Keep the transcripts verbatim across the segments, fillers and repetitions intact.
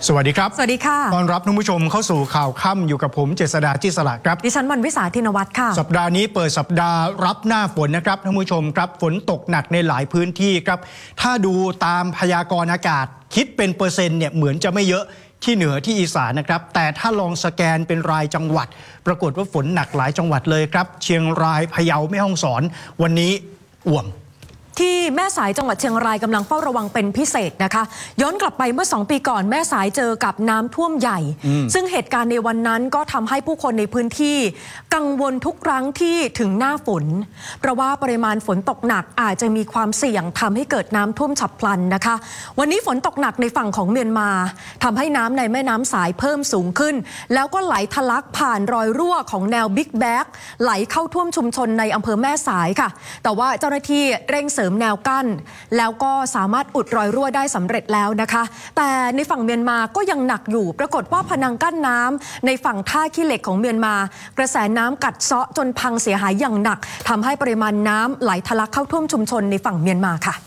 สวัสดีครับสวัสดีค่ะต้อนรับท่านผู้ชมเข้าสู่ข่าวค่ำอยู่กับผมเจษฎาจิสระครับดิฉันวันวิสาธินวัฒน์ค่ะสัปดาห์นี้เปิดสัปดาห์รับหน้าฝนนะครับท่านผู้ชมครับฝนตกหนักในหลายพื้นที่ครับถ้าดูตามพยากรณ์อากาศคิดเป็นเปอร์เซ็นต์เนี่ยเหมือนจะไม่เยอะที่เหนือที่อีสานนะครับแต่ถ้าลองสแกนเป็นรายจังหวัดปรากฏว่าฝนหนักหลายจังหวัดเลยครับเชียงรายพะเยาแม่ฮ่องสอนวันนี้อ่วมที่แม่สายจังหวัดเชียงรายกำลังเฝ้าระวังเป็นพิเศษนะคะย้อนกลับไปเมื่อสองปีก่อนแม่สายเจอกับน้ำท่วมใหญ่ซึ่งเหตุการณ์ในวันนั้นก็ทำให้ผู้คนในพื้นที่กังวลทุกครั้งที่ถึงหน้าฝนเพราะว่าปริมาณฝนตกหนักอาจจะมีความเสี่ยงทำให้เกิดน้ำท่วมฉับพลันนะคะวันนี้ฝนตกหนักในฝั่งของเมียนมาทำให้น้ำในแม่น้ำสายเพิ่มสูงขึ้นแล้วก็ไหลทะลักผ่านรอยรั่วของแนวบิ๊กแบ็กไหลเข้าท่วมชุมชนในอำเภอแม่สายค่ะแต่ว่าเจ้าหน้าที่เร่งเสริมแนวกั้นแล้วก็สามารถอุดรอยรั่วได้สำเร็จแล้วนะคะแต่ในฝั่งเมียนมาก็ยังหนักอยู่ปรากฏว่าพนังกั้นน้ำในฝั่งท่าขี้เหล็กของเมียนมากระแสน้ำกัดเซาะจนพังเสียหายอย่างหนักทำให้ปริมาณน้ำไหลทะลักเข้าท่วมชุมชนในฝั่งเมียนมาค่ะ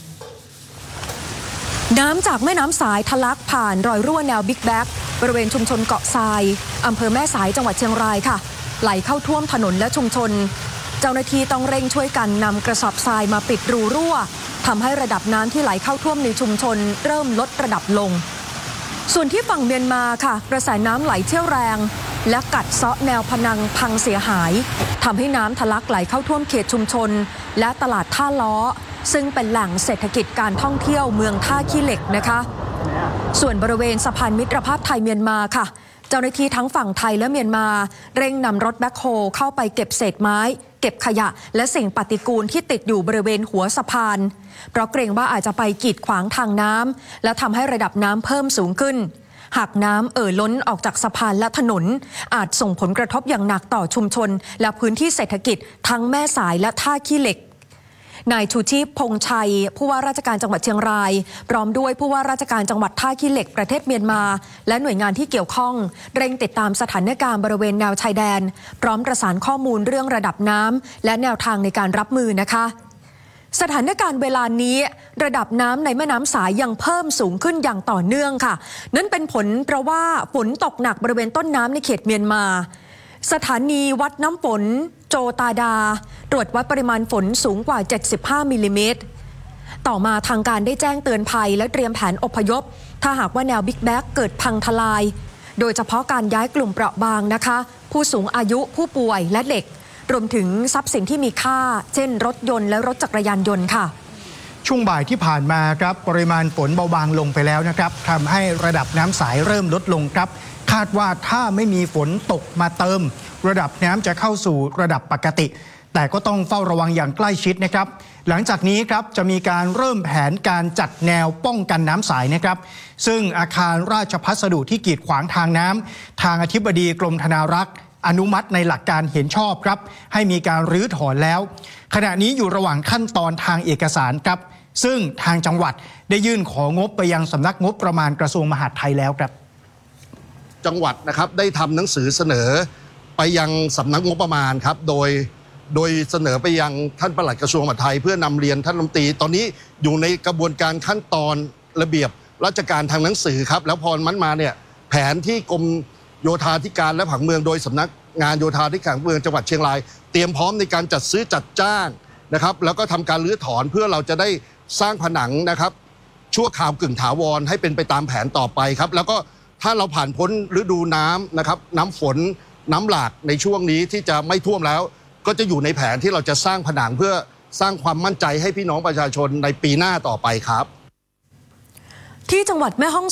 น้ำจากแม่น้ำสายทะลักผ่านรอยรั่วแนวบิ๊กแบ็กบริเวณชุมชนเกาะทรายอำเภอแม่สายจังหวัดเชียงรายค่ะไหลเข้าท่วมถนนและชุมชนเจ้าหน้าที่ต้องเร่งช่วยกันนำกระสอบทรายมาปิดรูรั่วทำให้ระดับน้ำที่ไหลเข้าท่วมในชุมชนเริ่มลดระดับลงส่วนที่ฝั่งเมียนมาค่ะกระแสน้ำไหลเชี่ยวแรงและกัดเซาะแนวพนังพังเสียหายทำให้น้ำทะลักไหลเข้าท่วมเขตชุมชนและตลาดท่าล้อซึ่งเป็นแหล่งเศรษฐกิจการท่องเที่ยวเมืองท่าขี้เหล็กนะคะส่วนบริเวณสะพานมิตรภาพไทยเมียนมาค่ะเจ้าหน้าที่ทั้งฝั่งไทยและเมียนมาเร่งนำรถแบ็คโฮเข้าไปเก็บเศษไม้เก็บขยะและสิ่งปฏิกูลที่ติดอยู่บริเวณหัวสะพานเพราะเกรงว่าอาจจะไปกีดขวางทางน้ำและทำให้ระดับน้ำเพิ่มสูงขึ้นหากน้ำเอ่อล้นออกจากสะพานและถนนอาจส่งผลกระทบอย่างหนักต่อชุมชนและพื้นที่เศรษฐกิจทั้งแม่สายและท่าขี้เหล็กนายชูชีพพงษ์ชัยผู้ว่าราชการจังหวัดเชียงรายพร้อมด้วยผู้ว่าราชการจังหวัดท่าขี้เหล็กประเทศเมียนมาและหน่วยงานที่เกี่ยวข้องเร่งติดตามสถานการณ์บริเวณแนวชายแดนพร้อมประสานข้อมูลเรื่องระดับน้ำและแนวทางในการรับมือนะคะสถานการณ์เวลานี้ระดับน้ำในแม่น้ำสายยังเพิ่มสูงขึ้นอย่างต่อเนื่องค่ะนั่นเป็นผลเพราะว่าฝนตกหนักบริเวณต้นน้ำในเขตเมียนมาสถานีวัดน้ำฝนโจตาดาตรวจวัดปริมาณฝนสูงกว่าเจ็ดสิบห้ามิลลิเมตรต่อมาทางการได้แจ้งเตือนภัยและเตรียมแผนอพยพถ้าหากว่าแนวบิ๊กแบ็กเกิดพังทลายโดยเฉพาะการย้ายกลุ่มเปราะบางนะคะผู้สูงอายุผู้ป่วยและเด็กรวมถึงทรัพย์สินที่มีค่าเช่นรถยนต์และรถจักรยานยนต์ค่ะช่วงบ่ายที่ผ่านมาครับปริมาณฝนเบาบางลงไปแล้วนะครับทำให้ระดับน้ำสายเริ่มลดลงครับคาดว่าถ้าไม่มีฝนตกมาเติมระดับน้ำจะเข้าสู่ระดับปกติแต่ก็ต้องเฝ้าระวังอย่างใกล้ชิดนะครับหลังจากนี้ครับจะมีการเริ่มแผนการจัดแนวป้องกันน้ำสายนะครับซึ่งอาคารราชพัสดุที่กีดขวางทางน้ำทางอธิบดีกรมธนารักษ์อนุมัติในหลักการเห็นชอบครับให้มีการรื้อถอนแล้วขณะนี้อยู่ระหว่างขั้นตอนทางเอกสารครับซึ่งทางจังหวัดได้ยื่นของบไปยังสำนักงบประมาณกระทรวงมหาดไทยแล้วครับจังหวัดนะครับได้ทำหนังสือเสนอไปยังสำนักงบประมาณครับโดยโดยเสนอไปยังท่านปลัดกระทรวงมหาดไทยเพื่อนำเรียนท่านรัฐมนตรีตอนนี้อยู่ในกระบวนการขั้นตอนระเบียบราชการทางหนังสือครับแล้วพอมันมาเนี่ยแผนที่กรมโยธาธิการและผังเมืองโดยสำนักงานโยธาธิการเมืองจังหวัดเชียงรายเตรียมพร้อมในการจัดซื้อจัดจ้างนะครับแล้วก็ทำการรื้อถอนเพื่อเราจะได้สร้างผนังนะครับชั่วคราวกึ่งถาวรให้เป็นไปตามแผนต่อไปครับแล้วก็ถ้าเราผ่านพ้นฤดูน้ำนะครับน้ำฝนน้ำหลากในช่วงนี้ที่จะไม่ท่วมแล้วก็จะอยู่ในแผนที่เราจะสร้างผนังเพื่อสร้างความมั่นใจให้พี่น้องประชาชนในปีหน้าต่อไปครับที่จังหวัดแม่ฮ่อง